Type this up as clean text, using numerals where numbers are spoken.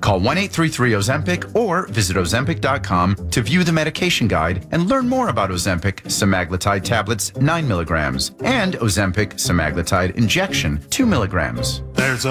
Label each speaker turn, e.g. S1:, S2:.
S1: Call 1-833-OZEMPIC or visit Ozempic.com to view the medication guide and learn more about Ozempic semaglutide tablets 9 milligrams and Ozempic semaglutide injection 2 milligrams.
S2: There's